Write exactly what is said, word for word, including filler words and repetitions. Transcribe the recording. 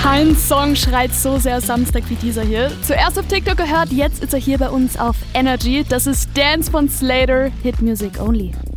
Kein Song schreit so sehr Samstag wie dieser hier. Zuerst auf TikTok gehört, jetzt ist er hier bei uns auf Energy. Das ist Dance von Slater, Hit Music Only.